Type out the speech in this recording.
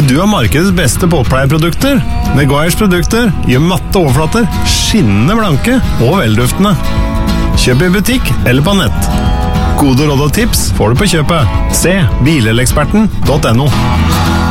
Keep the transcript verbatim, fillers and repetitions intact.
du har markedets beste båtpleieprodukter. Meguiars produkter gjør matte overflater skinnende blanke og velduftende. Kjøp i butikk eller på nett. Gode råd og tips får du på kjøpet. Se bileleksperten punktum no.